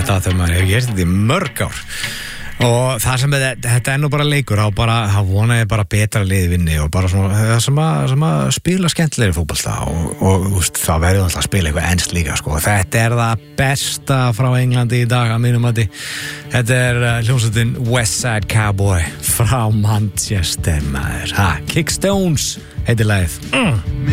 þetta þegar maður hefur gert þetta í mörg ár og það sem þetta nú bara leikur þá vona ég bara betra liði vinni og bara svona það sem að spila skemmtilegri fótbolta og það verður alltaf að spila eitthvað enskt líka sko. Þetta það besta frá Englandi í dag að mínum mati. Þetta hljómsveitin West Side Cowboy frá Manchester maður. Kickstones heitir lagið.